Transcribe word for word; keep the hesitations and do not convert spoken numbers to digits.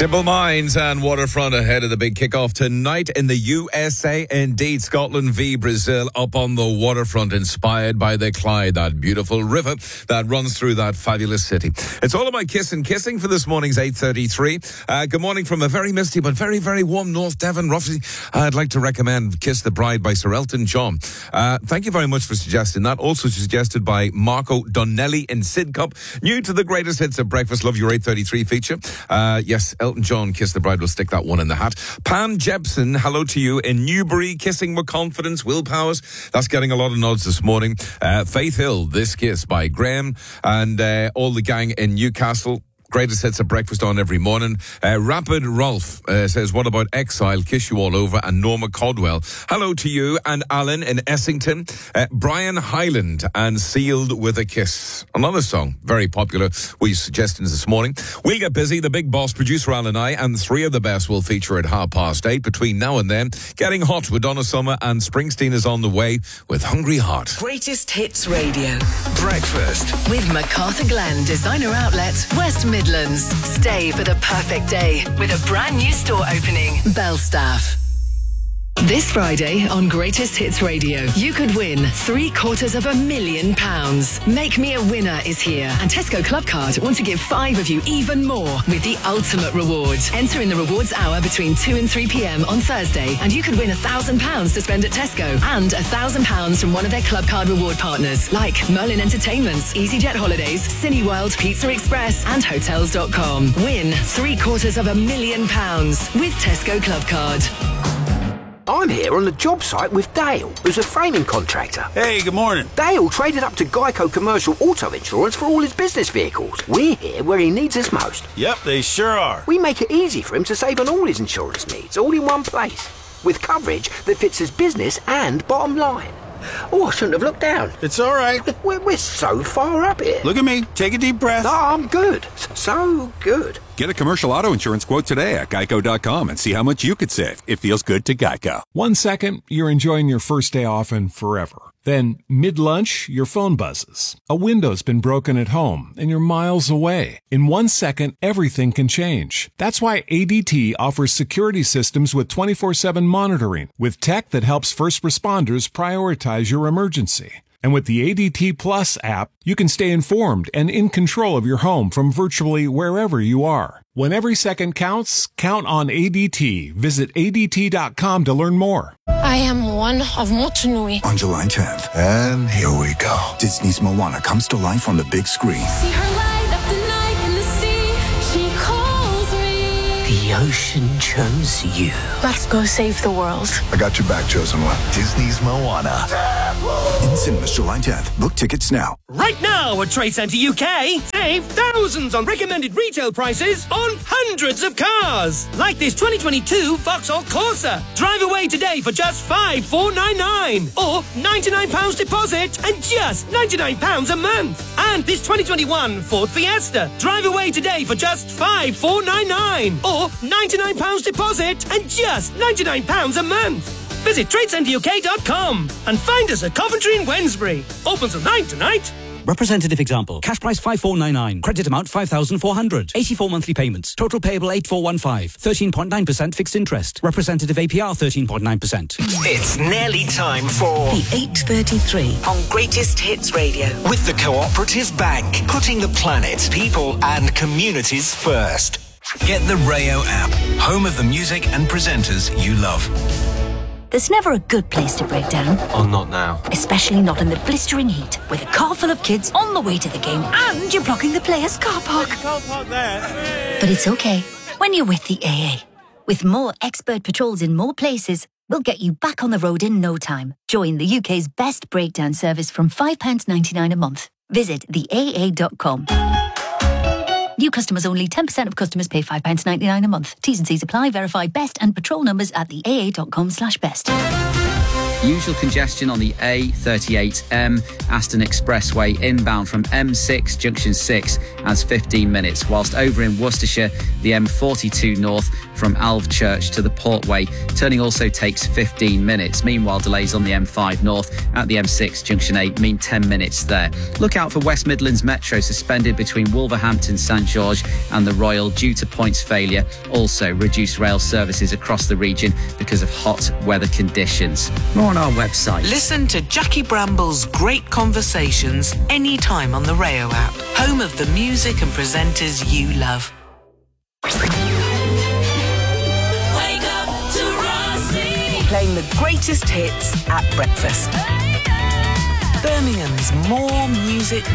Simple Minds and Waterfront ahead of the big kickoff tonight in the U S A. Indeed, Scotland v Brazil up on the waterfront, inspired by the Clyde, that beautiful river that runs through that fabulous city. It's all about Kiss and Kissing for this morning's eight thirty-three. Uh, good morning from a very misty but very, very warm North Devon. Roughly, I'd like to recommend Kiss the Bride by Sir Elton John. Uh, thank you very much for suggesting that. Also suggested by Marco Donnelly in Sidcup. New to the greatest hits of breakfast. Love your eight thirty-three feature. Uh, yes, Elton John, Kiss the Bride. We'll stick that one in the hat. Pam Jepson, hello to you in Newbury. Kissing with Confidence, Will Powers. That's getting a lot of nods this morning. Uh, Faith Hill, This Kiss by Graham. And uh, all the gang in Newcastle. Greatest hits of breakfast on every morning. Uh, Rapid Rolf uh, says, what about Exile, Kiss You All Over, and Norma Codwell. Hello to you and Alan in Essington. Uh, Brian Hyland and Sealed with a Kiss. Another song, very popular. We suggestions this morning. We'll get busy. The big boss, producer Alan and I, and three of the best will feature at half past eight. Between now and then, getting hot with Donna Summer, and Springsteen is on the way with Hungry Heart. Greatest Hits Radio. Breakfast. With MacArthur Glen Designer Outlet, West Midlands. Stay for the perfect day with a brand new store opening. Belstaff. This Friday on Greatest Hits Radio, you could win three quarters of a million pounds. Make Me a Winner is here, and Tesco Club Card want to give five of you even more with the ultimate reward. Enter in the rewards hour between two and three p.m. on Thursday, and you could win a thousand pounds to spend at Tesco and a thousand pounds from one of their Club Card reward partners like Merlin Entertainments, EasyJet Holidays, Cineworld, Pizza Express, and Hotels dot com. Win three quarters of a million pounds with Tesco Club Card. I'm here on the job site with Dale, who's a framing contractor. Hey, good morning. Dale traded up to Geico Commercial Auto Insurance for all his business vehicles. We're here where he needs us most. Yep, they sure are. We make it easy for him to save on all his insurance needs, all in one place, with coverage that fits his business and bottom line. Oh, I shouldn't have looked down. It's all right. We're, we're so far up here. Look at me. Take a deep breath. No, I'm good. So good. Get a commercial auto insurance quote today at geico dot com and see how much you could save. It feels good to Geico. One second, you're enjoying your first day off and forever. Then, mid-lunch, your phone buzzes. A window's been broken at home, and you're miles away. In one second, everything can change. That's why A D T offers security systems with twenty-four seven monitoring, with tech that helps first responders prioritize your emergency. And with the A D T Plus app, you can stay informed and in control of your home from virtually wherever you are. When every second counts, count on A D T. Visit A D T dot com to learn more. I am one of Motunui. On July tenth, and here we go. Disney's Moana comes to life on the big screen. See her light up the night in the sea. She calls me. The ocean chose you. Let's go save the world. I got your back, chosen one. Disney's Moana. In cinemas July tenth. Book tickets now. Right now at Trade Centre U K, save thousands on recommended retail prices on hundreds of cars. Like this twenty twenty-two Vauxhall Corsa. Drive away today for just five thousand four hundred ninety-nine pounds. Or ninety-nine pounds deposit and just ninety-nine pounds a month. And this twenty twenty-one Ford Fiesta. Drive away today for just five thousand four hundred ninety-nine pounds. Or ninety-nine pounds deposit and just ninety-nine pounds a month. Visit trade centre U K dot com and find us at Coventry and Wednesbury. Open till nine tonight. Representative example. Cash price five thousand four hundred ninety-nine. Credit amount five thousand four hundred. eighty-four monthly payments. Total payable eight thousand four hundred fifteen. thirteen point nine percent fixed interest. Representative A P R thirteen point nine percent. It's nearly time for The eight thirty-three on Greatest Hits Radio. With the Cooperative Bank, putting the planet, people and communities first. Get the Rayo app, home of the music and presenters you love. There's never a good place to break down. Oh, not now. Especially not in the blistering heat, with a car full of kids on the way to the game and you're blocking the players' car park. You can't park there. But it's okay when you're with the A A. With more expert patrols in more places, we'll get you back on the road in no time. Join the U K's best breakdown service from five pounds ninety-nine a month. Visit the A A dot com. New customers only. ten percent of customers pay five pounds ninety-nine a month. T's and C's apply. Verify best and patrol numbers at the A A dot com slash best. Usual congestion on the A thirty-eight M Aston Expressway inbound from M six junction six as fifteen minutes, whilst over in Worcestershire, the M forty-two north from Alvechurch to the Portway turning also takes fifteen minutes. Meanwhile, delays on the M five north at the M six junction eight mean ten minutes there. Look out for West Midlands Metro suspended between Wolverhampton, St George and the Royal due to points failure. Also, reduced rail services across the region because of hot weather conditions. More on our website. Listen to Jackie Bramble's great conversations anytime on the Rayo app, home of the music and presenters you love. Wake up to Rossi. Playing the greatest hits at breakfast. Birmingham's More Music